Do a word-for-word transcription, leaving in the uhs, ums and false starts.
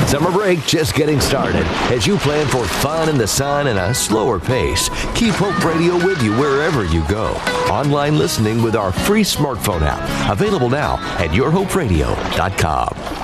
Summer break just getting started. As you plan for fun in the sun and a slower pace, keep Hope Radio with you wherever you go. Online listening with our free smartphone app, available now at your hope radio dot com.